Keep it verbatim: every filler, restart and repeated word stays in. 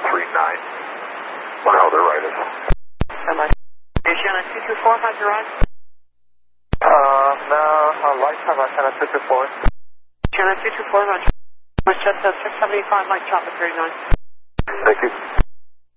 three nine. Well, they're right at home. Am I? Is Shannon two two four, how's your ride? Uh, no, uh, light time, I kind of took it for it. Shannon two two four, Roger. Westchester six seventy-five, Mike Chopper thirty-nine. Thank you.